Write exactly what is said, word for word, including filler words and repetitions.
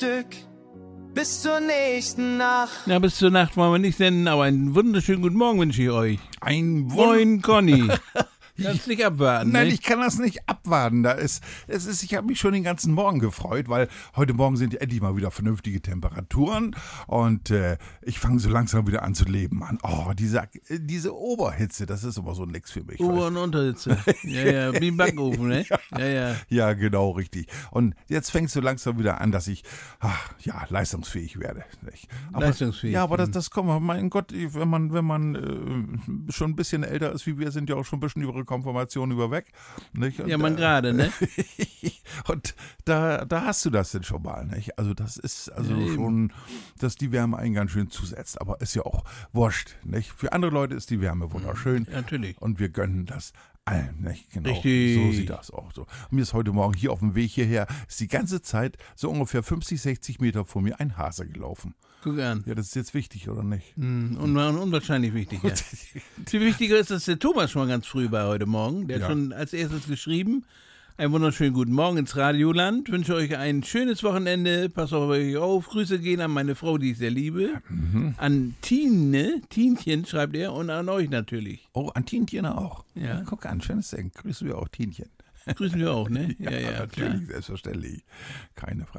Frühstück bis zur nächsten Nacht. Na, bis zur Nacht wollen wir nicht senden, aber einen wunderschönen guten Morgen wünsche ich euch. Ein Moin, Conny. Kannst nicht abwarten, Nein, ne? ich kann das nicht abwarten. Da ist, es ist, ich habe mich schon den ganzen Morgen gefreut, weil heute Morgen sind endlich mal wieder vernünftige Temperaturen und äh, ich fange so langsam wieder an zu leben, Mann. Oh, diese, diese Oberhitze, das ist aber so nix für mich. Ober- und Unterhitze. Ja, ja, wie im Backofen, ne? Ja, ja. Ja, genau, richtig. Und jetzt fängt es so langsam wieder an, dass ich, ach, ja, leistungsfähig werde. Nicht? Aber, Leistungsfähig. Ja, aber das, das kommt, mein Gott, wenn man, wenn man äh, schon ein bisschen älter ist wie wir, sind ja auch schon ein bisschen über Konfirmation über weg. Nicht? Und, Ja, man äh, gerade, ne? Und da, da hast du das denn schon mal, nicht? Also das ist also Ja, eben. schon, dass die Wärme einen ganz schön zusetzt. Aber ist ja auch wurscht, nicht? Für andere Leute ist die Wärme wunderschön. Natürlich. Und wir gönnen das allen, nicht? Genau. Richtig. So sieht das auch so. Und mir ist heute Morgen hier auf dem Weg hierher, ist die ganze Zeit so ungefähr fünfzig, sechzig Meter vor mir ein Hase gelaufen. Guck an. Ja, das ist jetzt wichtig, oder nicht? Hm, un unwahrscheinlich wichtig, ja. Viel wichtiger ist, dass der Thomas schon mal ganz früh war heute Morgen. Der Ja. hat schon als erstes geschrieben. Einen wunderschönen guten Morgen ins Radioland. Wünsche euch ein schönes Wochenende. Passt auf euch auf. Grüße gehen an meine Frau, die ich sehr liebe. Mhm. An Tine, Tinchen schreibt er, und an euch natürlich. Oh, an Tienchen auch. Ja. Guck an, schönes Ding. Grüßen wir auch Tienchen. Grüßen wir auch, ne? Ja, ja, klar. natürlich, selbstverständlich. Keine Frage.